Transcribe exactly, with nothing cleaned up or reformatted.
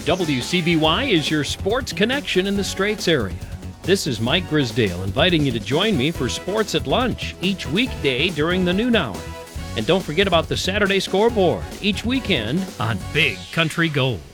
W C B Y is your sports connection in the Straits area. This is Mike Grisdale inviting you to join me for Sports at Lunch each weekday during the noon hour. And don't forget about the Saturday scoreboard each weekend on Big Country Gold.